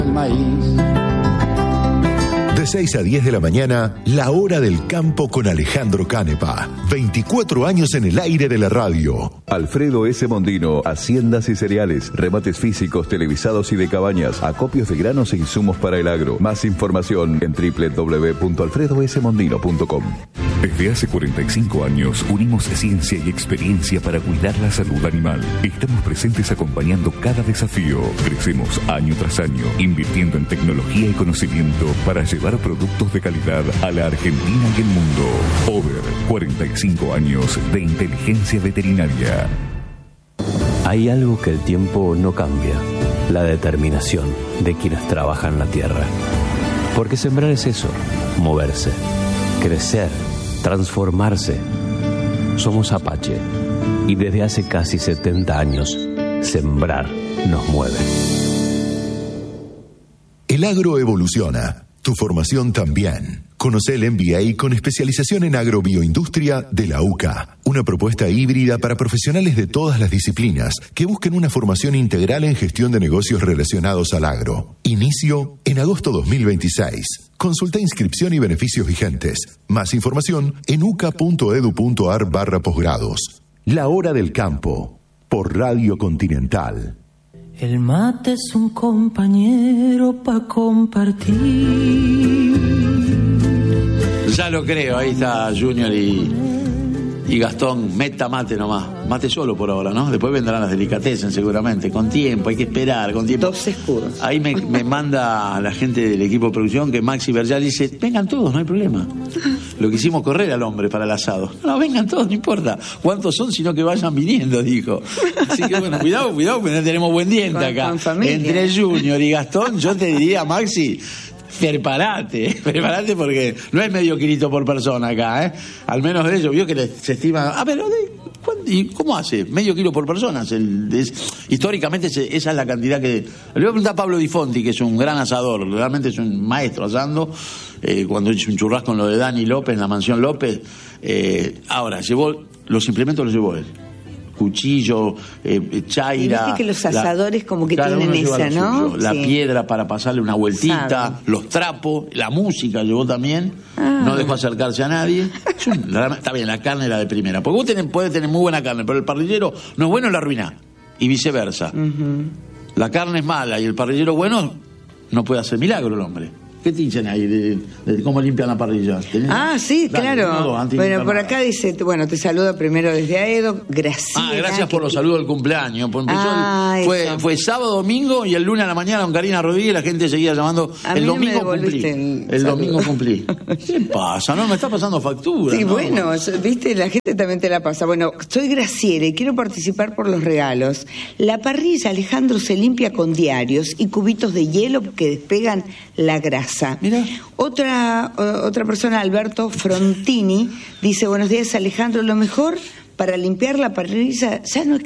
El maíz. De 6 a 10 de la mañana, La Hora del Campo con Alejandro Canepa. 24 años en el aire de la radio. Alfredo S. Mondino, haciendas y cereales, remates físicos, televisados y de cabañas, acopios de granos e insumos para el agro. Más información en www.alfredosmondino.com. Desde hace 45 años unimos ciencia y experiencia para cuidar la salud animal. Estamos presentes acompañando cada desafío. Crecemos año tras año, invirtiendo en tecnología y conocimiento para llevar productos de calidad a la Argentina y el mundo. Over 45 años de inteligencia veterinaria. Hay algo que el tiempo no cambia: la determinación de quienes trabajan la tierra. Porque sembrar es eso, moverse, crecer, transformarse. Somos Apache y desde hace casi 70 años, sembrar nos mueve. El agro evoluciona. Tu formación también. Conoce el MBA con especialización en agrobioindustria de la UCA. Una propuesta híbrida para profesionales de todas las disciplinas que busquen una formación integral en gestión de negocios relacionados al agro. Inicio en agosto 2026. Consulta inscripción y beneficios vigentes. Más información en uca.edu.ar/posgrados. La Hora del Campo, por Radio Continental. El mate es un compañero para compartir. Ya lo creo, ahí está Junior y Gastón. Meta mate nomás. Mate solo por ahora, ¿no? Después vendrán las delicatessen seguramente. Con tiempo, hay que esperar, con tiempo. 2 escudos. Ahí me manda la gente del equipo de producción que Maxi Vergel dice: vengan todos, no hay problema. Lo que hicimos correr al hombre para el asado. No, vengan todos, no importa cuántos son, sino que vayan viniendo, dijo. Así que bueno, cuidado, porque no tenemos buen diente acá. Entre Junior y Gastón, yo te diría, Maxi, prepárate porque no es medio kilito por persona acá, ¿eh? Al menos de ellos, vio que se estima. Pero ¿y cómo hace? Medio kilo por persona. Históricamente esa es la cantidad que. Le voy a preguntar a Pablo Di Fonti, que es un gran asador, realmente es un maestro asando. Cuando hizo un churrasco en lo de Dani López, en la mansión López. Ahora, los implementos los llevó él. Cuchillo, chaira. Viste que los asadores como que tienen esa, ¿no? La piedra para pasarle una vueltita, los trapos, la música llevó también. No dejó acercarse a nadie. Está bien, la carne era de primera. Porque vos podés tener muy buena carne, pero el parrillero no es bueno, la arruina. Y viceversa. La carne es mala y el parrillero bueno no puede hacer milagro el hombre. ¿Qué te dicen ahí de cómo limpian la parrilla? Sí, claro. Bueno, por acá dice, te saluda primero desde Aedo, Graciela. Gracias por los saludos del cumpleaños. Fue sábado, domingo y el lunes a la mañana con Karina Rodríguez la gente seguía llamando. El domingo cumplí. ¿Qué pasa? No me está pasando factura. Sí, ¿no? Bueno, viste, la gente también te la pasa. Bueno, soy Graciela y quiero participar por los regalos. La parrilla, Alejandro, se limpia con diarios y cubitos de hielo que despegan la grasa. Mirá. Otra persona, Alberto Frontini, dice: buenos días, Alejandro, lo mejor para limpiar la parrilla ya no